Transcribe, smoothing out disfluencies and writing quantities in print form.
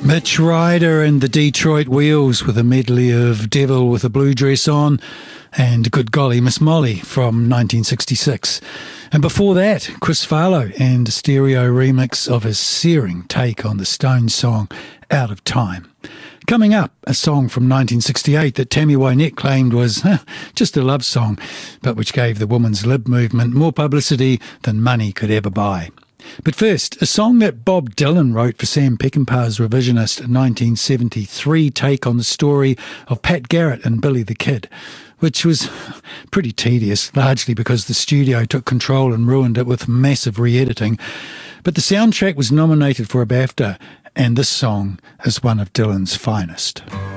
Mitch Ryder and the Detroit Wheels with a medley of Devil with a Blue Dress On and Good Golly Miss Molly from 1966. And before that, Chris Farlow and a stereo remix of his searing take on the Stones song Out of Time. Coming up, a song from 1968 that Tammy Wynette claimed was just a love song, but which gave the women's lib movement more publicity than money could ever buy. But first, a song that Bob Dylan wrote for Sam Peckinpah's revisionist 1973 take on the story of Pat Garrett and Billy the Kid, which was pretty tedious, largely because the studio took control and ruined it with massive re-editing. But the soundtrack was nominated for a BAFTA, and this song is one of Dylan's finest.